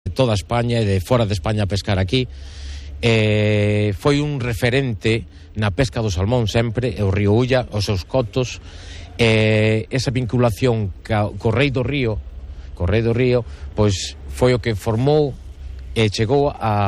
toda España e de fora de España a pescar aquí. Foi un referente na pesca do salmón sempre, o río Ulla, os seus cotos, esa vinculación co Rei do Río, pois foi o que formou e chegou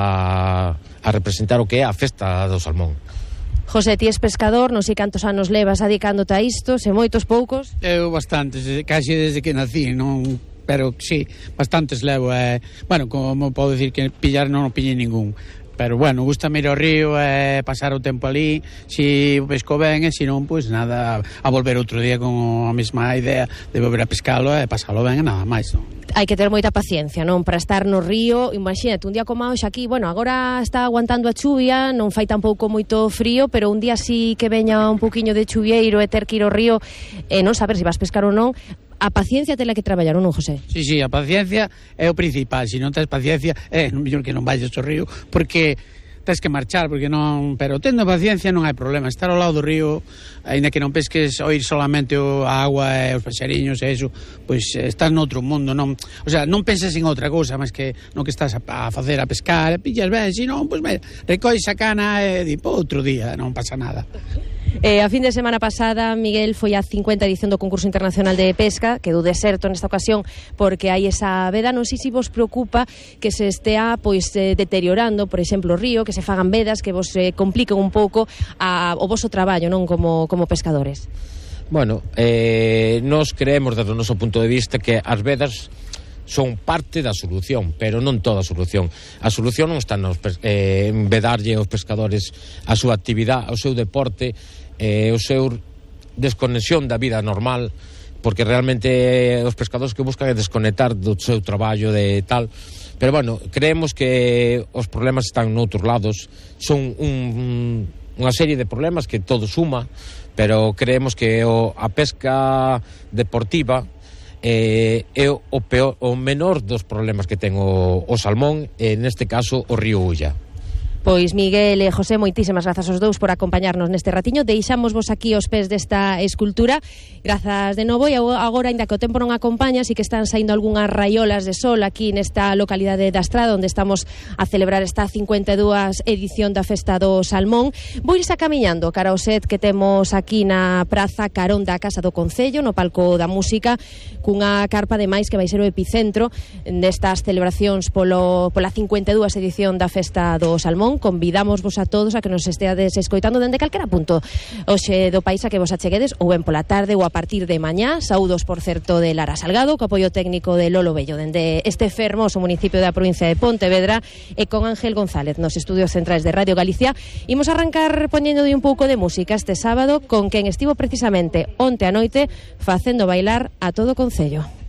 a representar o que é a festa do salmón. José, ti és pescador, non sei cantos anos levas adicándote a isto, se moitos, poucos? Eu bastantes, casi desde que nací, non, pero sí, bastantes levo. Bueno, como podo dicir que pillar non pillei ningún, pero bueno, gusta ir ao río e pasar o tempo ali, si pesco ben e si non, pois nada, a volver outro día con a mesma idea de volver a pescalo e pasalo ben e nada máis, non? Hai que ter moita paciencia, non? Para estar no río, imagínate, un día como hoxe aquí, bueno, agora está aguantando a chuvia, non fai tampouco moito frío, pero un día sí que veña un pouquiño de chuvieiro e ter que ir ao río e non saber se vas pescar ou non. A paciencia tela que traballar, ou non, José? Sí, a paciencia é o principal. Se non tens paciencia, é mellor que non vayas ao río, porque tens que marchar, porque non, pero tendo paciencia non hai problema. Estar ao lado do río, aínda que non pesques, oír solamente a agua e os paxariños e eso, pois estás noutro mundo, non, o sea, non penses en outra cousa máis que no que estás a facer, a pescar, e pillas ben, se non, pois mira, recois a cana e di, outro día, non pasa nada. A fin de semana pasada, Miguel, foi a 50 edición do concurso internacional de pesca, quedou deserto nesta ocasión porque hai esa veda. Non sei se vos preocupa que se estea pois deteriorando, por exemplo, o río, que se fagan vedas que vos compliquen un pouco o voso traballo, non, como pescadores. Bueno, nós creemos desde o noso punto de vista que as vedas son parte da solución, pero non toda a solución. A solución non está en vedarlle aos pescadores a súa actividade, ao seu deporte, o seu desconexión da vida normal, porque realmente os pescadores que buscan é desconectar do seu traballo de tal. Pero bueno, creemos que os problemas están noutros lados, son unha serie de problemas que todo suma, pero creemos que a pesca deportiva é o menor dos problemas que ten o salmón, e neste caso o río Ulla. Pois Miguel e José, moitísimas grazas aos dous por acompañarnos neste ratiño. Deixamos vos aquí aos pés desta escultura. Grazas de novo. E agora, ainda que o tempo non acompaña, si que están saindo algunhas raiolas de sol aquí nesta localidade da Estrada, onde estamos a celebrar esta 52 edición da Festa do Salmón. Vou irse camiñando cara ao set que temos aquí na praza carón da Casa do Concello, no palco da música, cunha carpa de máis que vai ser o epicentro destas celebracións pola 52 edición da Festa do Salmón. Convidamos vos a todos a que nos esteades escoitando dende calquera punto hoxe do país a que vos acheguedes, ou ben pola tarde ou a partir de mañá. Saúdos, por certo, de Lara Salgado, co apoio técnico de Lolo Bello dende este fermoso municipio da provincia de Pontevedra, e con Ángel González nos estudios centrais de Radio Galicia. Imos arrancar poñendo un pouco de música este sábado con quen estivo precisamente onte a noite facendo bailar a todo o Concello.